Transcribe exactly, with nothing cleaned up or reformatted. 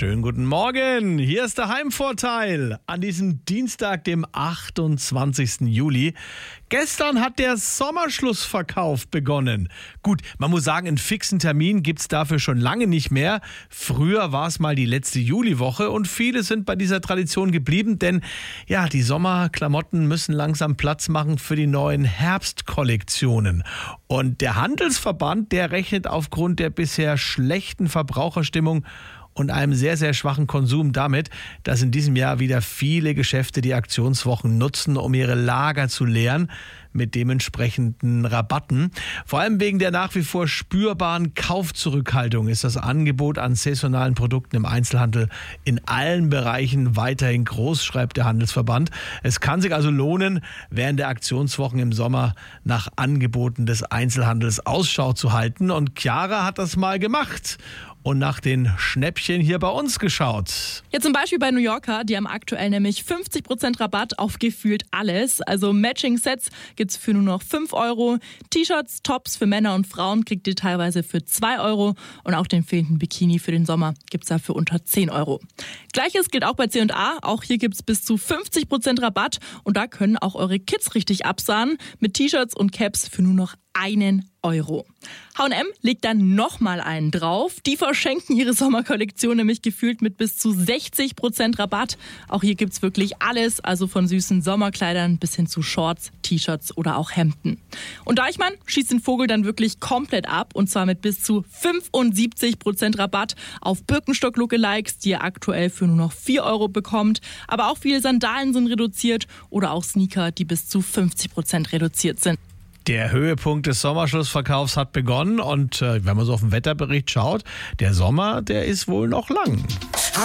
Schönen guten Morgen, hier ist der Heimvorteil an diesem Dienstag, dem achtundzwanzigsten Juli. Gestern hat der Sommerschlussverkauf begonnen. Gut, man muss sagen, einen fixen Termin gibt's dafür schon lange nicht mehr. Früher war es mal die letzte Juliwoche und viele sind bei dieser Tradition geblieben, denn ja, die Sommerklamotten müssen langsam Platz machen für die neuen Herbstkollektionen. Und der Handelsverband, der rechnet aufgrund der bisher schlechten Verbraucherstimmung und einem sehr, sehr schwachen Konsum damit, dass in diesem Jahr wieder viele Geschäfte die Aktionswochen nutzen, um ihre Lager zu leeren mit dementsprechenden Rabatten. Vor allem wegen der nach wie vor spürbaren Kaufzurückhaltung ist das Angebot an saisonalen Produkten im Einzelhandel in allen Bereichen weiterhin groß, schreibt der Handelsverband. Es kann sich also lohnen, während der Aktionswochen im Sommer nach Angeboten des Einzelhandels Ausschau zu halten. Und Chiara hat das mal gemacht und nach den Schnäppchen hier bei uns geschaut. Ja, zum Beispiel bei New Yorker, die haben aktuell nämlich fünfzig Prozent Rabatt auf gefühlt alles. Also Matching-Sets gibt's für nur noch fünf Euro. T-Shirts, Tops für Männer und Frauen kriegt ihr teilweise für zwei Euro. Und auch den fehlenden Bikini für den Sommer gibt's da für unter zehn Euro. Gleiches gilt auch bei C und A. Auch hier gibt's bis zu fünfzig Prozent Rabatt. Und da können auch eure Kids richtig absahen mit T-Shirts und Caps für nur noch einen Euro. H und M legt dann nochmal einen drauf. Die verschenken ihre Sommerkollektion nämlich gefühlt mit bis zu sechzig Prozent Rabatt. Auch hier gibt's wirklich alles, also von süßen Sommerkleidern bis hin zu Shorts, T-Shirts oder auch Hemden. Und Deichmann schießt den Vogel dann wirklich komplett ab und zwar mit bis zu fünfundsiebzig Prozent Rabatt auf Birkenstock-Lookalikes, die ihr aktuell für nur noch vier Euro bekommt. Aber auch viele Sandalen sind reduziert oder auch Sneaker, die bis zu fünfzig Prozent reduziert sind. Der Höhepunkt des Sommerschlussverkaufs hat begonnen und äh, wenn man so auf den Wetterbericht schaut, der Sommer, der ist wohl noch lang.